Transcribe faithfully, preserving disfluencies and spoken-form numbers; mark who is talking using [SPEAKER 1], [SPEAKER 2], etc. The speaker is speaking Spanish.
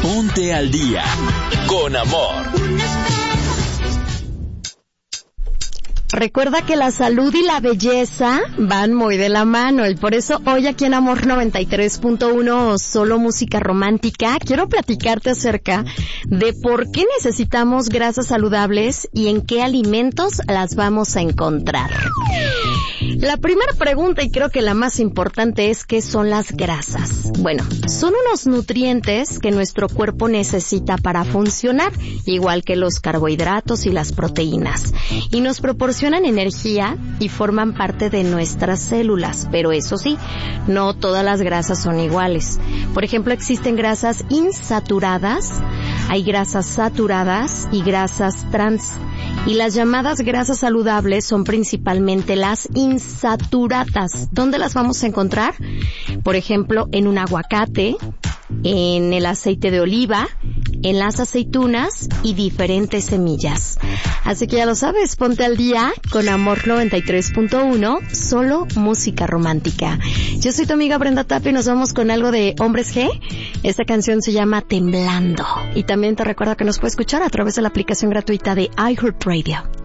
[SPEAKER 1] Ponte al día con Amor.
[SPEAKER 2] Recuerda que la salud y la belleza van muy de la mano y por eso hoy aquí en Amor noventa y tres punto uno, solo música romántica, quiero platicarte acerca de por qué necesitamos grasas saludables y en qué alimentos las vamos a encontrar. La primera pregunta, y creo que la más importante, es ¿qué son las grasas? Bueno, son unos nutrientes que nuestro cuerpo necesita para funcionar, igual que los carbohidratos y las proteínas, y nos proporcionan energía y forman parte de nuestras células, pero eso sí, no todas las grasas son iguales. Por ejemplo, existen grasas insaturadas, hay grasas saturadas y grasas trans. Y las llamadas grasas saludables son principalmente las insaturadas. ¿Dónde las vamos a encontrar? Por ejemplo, en un aguacate, en el aceite de oliva, en las aceitunas y diferentes semillas. Así que ya lo sabes, ponte al día con Amor noventa y tres punto uno, solo música romántica. Yo soy tu amiga Brenda Tapia y nos vamos con algo de Hombres G. Esta canción se llama Temblando. Y también te recuerdo que nos puedes escuchar a través de la aplicación gratuita de iHeartRadio.